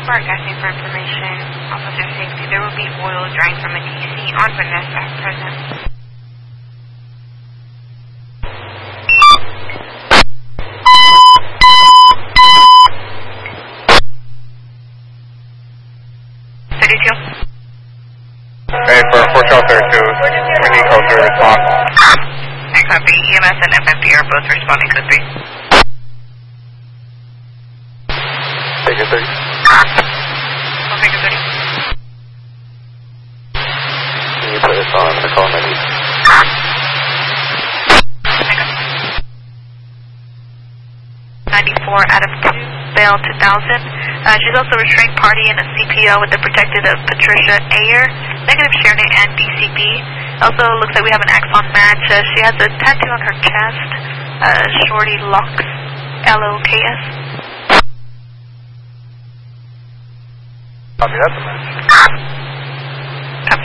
Broadcasting for information, officer safety. There will be oil drying from a DC on Vanessa at present. Hey, for 432, we need code 3 response. I copy. EMS and FMP are both responding to 3. Take it 3. I'll take it 30. Can you put this on the call 90? 94 out of 2, bail 2000. She's also a restrained party in a CPO with the protected of Patricia Ayer, negative Sherney and DCB. Also looks like we have an axon match. She has a tattoo on her chest, Shorty Locks, LOKS. Copy, that's a match. Copy.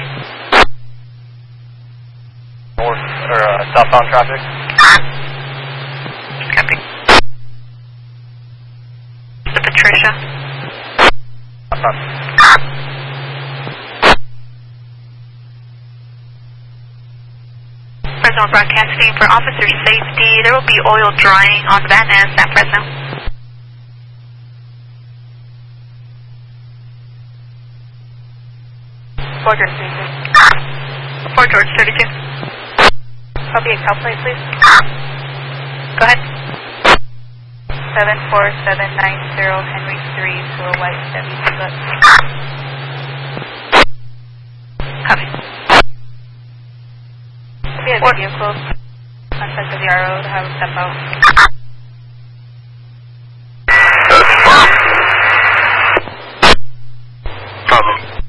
Southbound traffic. Copy. The Patricia. Fresno Broadcasting for officer safety. There will be oil drying on Van Ness at Fresno. Fort George 32. Fort George 32. Copy a call plate, please. Go ahead. 74790 Henry 3 to a white Chevy Pickup. Copy. We have a vehicle. Contact the RO to have a step out.